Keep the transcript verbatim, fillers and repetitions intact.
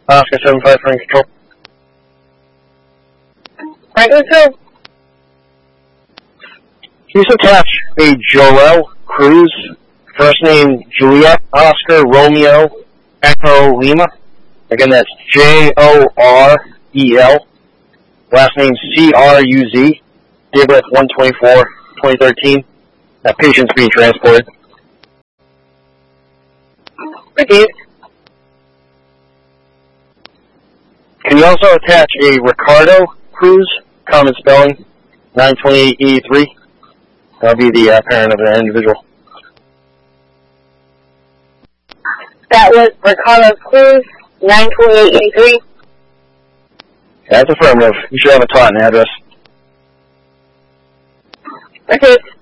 Oscar seven five for control. Franklin two. Please attach a Joel Cruz, first name Juliet, Oscar, Romeo, Echo, Lima. Again, that's J O R E L. Last name C R U Z. Date of birth one twenty-four twenty thirteen. That patient's being transported. Repeat. Can you also attach a Ricardo Cruz, common spelling, nine twenty-eight eighty-three? That'll be the uh, parent of the individual. That was Ricardo Cruz, nine twenty-eight eighty-three. That's affirmative. You should have a Taunton address. Repeat.